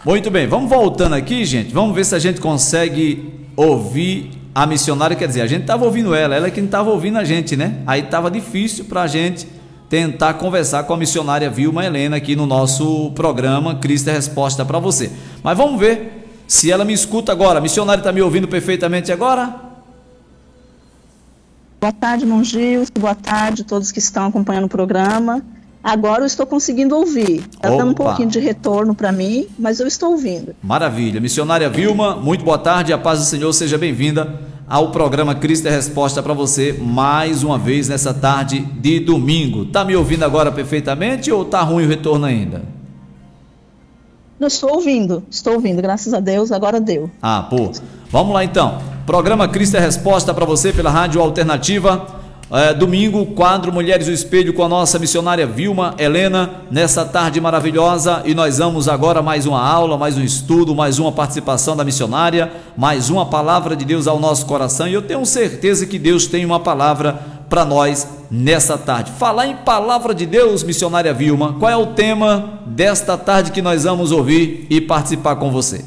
Muito bem, vamos voltando aqui, gente. Vamos ver se a gente consegue ouvir a missionária. Quer dizer, a gente estava ouvindo ela que não estava ouvindo a gente, né? Aí estava difícil para a gente tentar conversar com a missionária Vilma Helena aqui no nosso programa Cristo é Resposta para você. Mas vamos ver se ela me escuta agora. A missionária está me ouvindo perfeitamente agora? Boa tarde, irmão Gil. Boa tarde a todos que estão acompanhando o programa. Agora eu estou conseguindo ouvir. Está dando um pouquinho de retorno para mim, mas eu estou ouvindo. Maravilha. Missionária Vilma, muito boa tarde. A paz do Senhor, seja bem-vinda ao programa Cristo é Resposta para você, mais uma vez nessa tarde de domingo. Tá me ouvindo agora perfeitamente ou tá ruim o retorno ainda? Eu estou ouvindo, graças a Deus, agora deu. Vamos lá então. Programa Cristo é Resposta para você pela Rádio Alternativa. Domingo, quadro Mulheres do Espelho com a nossa missionária Vilma Helena, nessa tarde maravilhosa, e nós vamos agora mais uma aula, mais um estudo, mais uma participação da missionária, mais uma palavra de Deus ao nosso coração, e eu tenho certeza que Deus tem uma palavra para nós nessa tarde. Falar em palavra de Deus, missionária Vilma, qual é o tema desta tarde que nós vamos ouvir e participar com você?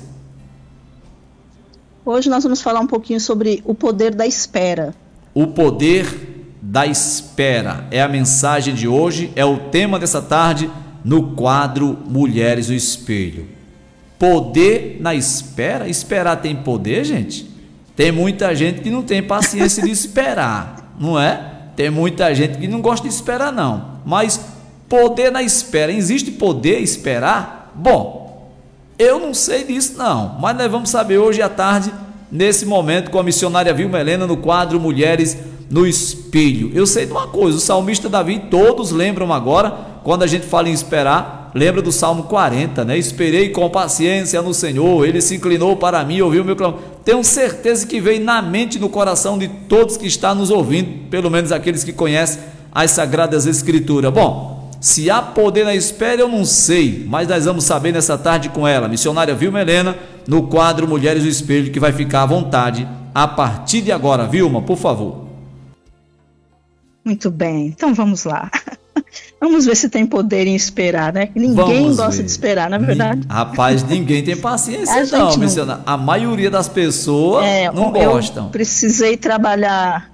Hoje nós vamos falar um pouquinho sobre o poder da espera. O poder da espera é a mensagem de hoje, é o tema dessa tarde no quadro Mulheres do Espelho. Poder na espera? Esperar tem poder, gente? Tem muita gente que não tem paciência de esperar, não é? Tem muita gente que não gosta de esperar não, mas poder na espera, existe poder esperar? Bom, eu não sei disso não, mas nós vamos saber hoje à tarde, nesse momento, com a missionária Vilma Helena no quadro Mulheres no Espelho. Eu sei de uma coisa, o salmista Davi, todos lembram agora, quando a gente fala em esperar, lembra do Salmo 40, né? Esperei com paciência no Senhor, Ele se inclinou para mim, ouviu o meu clamor. Tenho certeza que veio na mente e no coração de todos que estão nos ouvindo, pelo menos aqueles que conhecem as Sagradas Escrituras. Bom, se há poder na espera, eu não sei, mas nós vamos saber nessa tarde com ela, missionária Vilma Helena, no quadro Mulheres do Espelho, que vai ficar à vontade a partir de agora. Vilma, por favor. Muito bem, então vamos lá. Vamos ver se tem poder em esperar, né? Ninguém gosta de esperar, na é verdade. Rapaz, ninguém tem paciência não, missionário. A maioria das pessoas não gostam. Eu precisei trabalhar.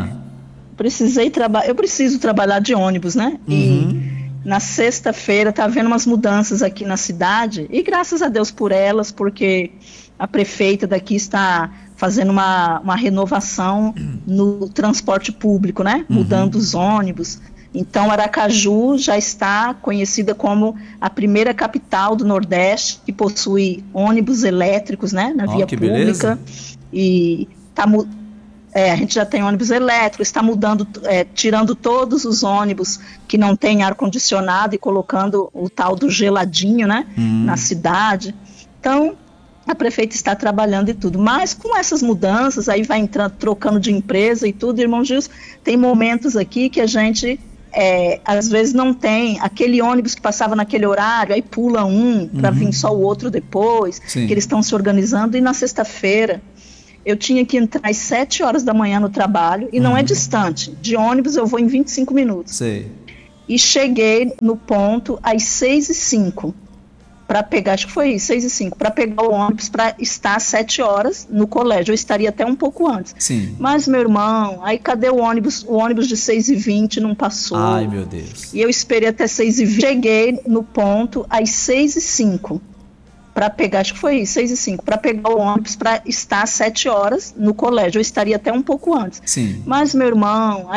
Eu preciso trabalhar de ônibus, né? E na sexta-feira tá havendo umas mudanças aqui na cidade, e graças a Deus por elas, porque a prefeita daqui está fazendo uma renovação no transporte público, né? Mudando os ônibus. Então, Aracaju já está conhecida como a primeira capital do Nordeste que possui ônibus elétricos, né? Na via pública. Beleza. E a gente já tem ônibus elétrico, está mudando, tirando todos os ônibus que não têm ar-condicionado e colocando o tal do geladinho, né? Na cidade. Então, a prefeita está trabalhando e tudo, mas com essas mudanças, aí vai entrando, trocando de empresa e tudo, irmão Gilson, tem momentos aqui que a gente, às vezes não tem aquele ônibus que passava naquele horário, aí pula para vir só o outro depois, que eles estão se organizando, e na sexta-feira eu tinha que entrar às 7 horas da manhã no trabalho, e não é distante, de ônibus eu vou em 25 minutos. Sei. E cheguei no ponto às 6h05, para pegar, acho que foi 6h05, para pegar o ônibus para estar às 7 horas no colégio. Eu estaria até um pouco antes. Sim. Mas, meu irmão, aí cadê o ônibus? O ônibus de 6h20 não passou. Ai, meu Deus. E eu esperei até 6h20. Cheguei no ponto às 6h05, para pegar, acho que foi 6h05, para pegar o ônibus para estar às 7 horas no colégio. Eu estaria até um pouco antes. Sim. Mas, meu irmão,